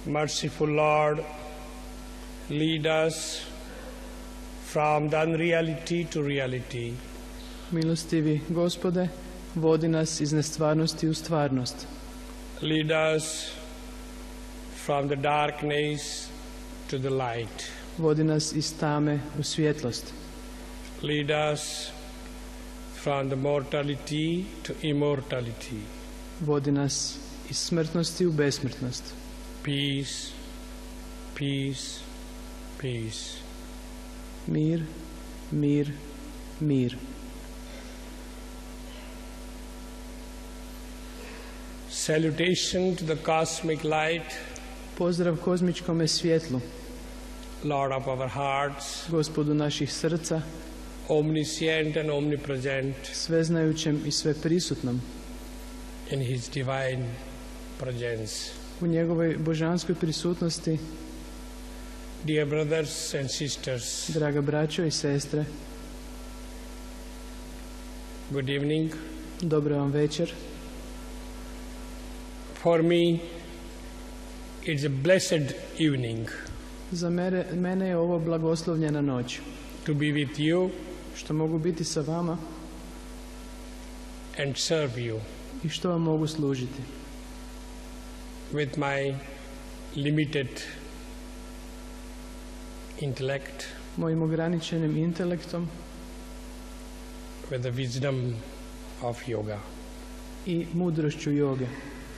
Merciful Lord, lead us from the unreality to reality. Milostivi Gospode, vodi nas iz nestvarnosti u stvarnost. Lead us from the darkness to the light. Vodi nas iz tame u svjetlost. Lead us from the mortality to immortality. Vodi nas iz smrtnosti u besmrtnost. Peace, peace, peace. Mir, mir, mir. Salutation to the cosmic light, Pozdrav kozmičkome svjetlu, Lord of our hearts, Gospodu naših srca, omniscient and omnipresent sveznajućem i sveprisutnom, in His divine presence. u njegovoj božanskoj prisutnosti. Dear brothers and sisters, Draga braćo i sestre, good evening. dobro vam večer. For me, it's a blessed evening Za mene je ovo blagoslovljena noć, to be with you što mogu biti sa vama and serve you i što vam mogu služiti. with my limited intellect, Mojim ograničenim intelektom with the wisdom of yoga. i mudrošću joge.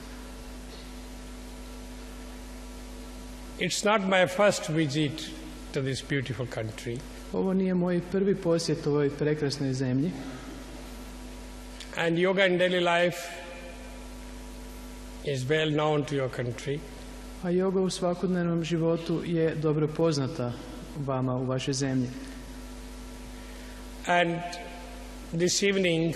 It's not my first visit to this beautiful country. Ovo nije moj prvi posjet ovoj prekrasnoj zemlji, And yoga in daily life is well known to your country. a joga u svakodnevnom životu je dobro poznata vama u vašoj zemlji. And this evening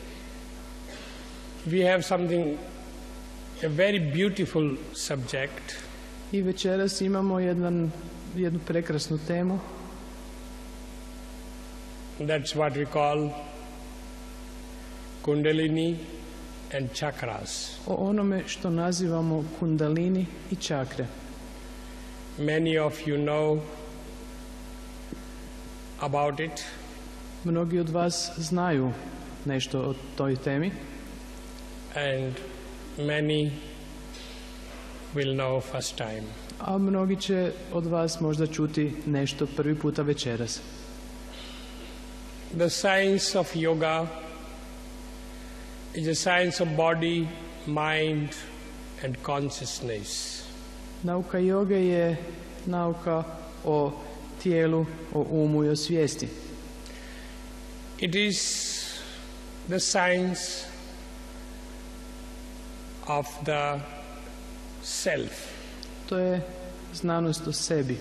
we have something, a very beautiful subject. I večeras imamo jednu prekrasnu temu. That's what we call Kundalini and chakras. O onome što nazivamo kundalini i čakre. Many of you know about it, Mnogi od vas znaju nešto o toj temi, and many will know first time. a mnogi će od vas možda čuti nešto prvi puta večeras. The science of yoga is a science of body, mind, and consciousness. Nauka joge je nauka o tijelu, o umu i o svijesti. It is the science of the self. To je znanost o sebi.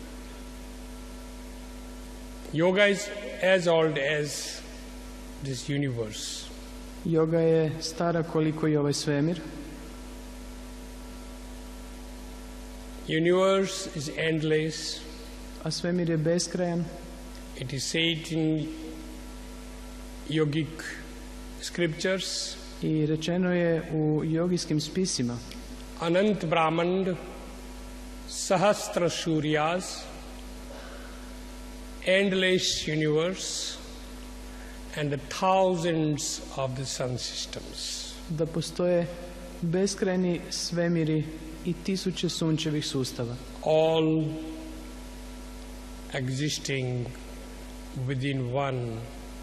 Yoga is as old as this universe. Joga je stara koliko i ovaj svemir. Universe is endless. A svemir je beskrajan. It is said in yogic scriptures, I rečeno je u jogijskim spisima: Anant Brahmand, Sahasra Suryas, endless universe, and the thousands of the sun systems. da postoje beskrajni svemiri i tisuće sunčevih sustava, All existing within one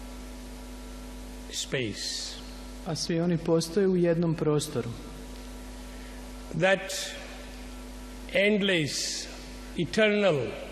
space. a svi oni postoje u jednom prostoru. That endless, eternal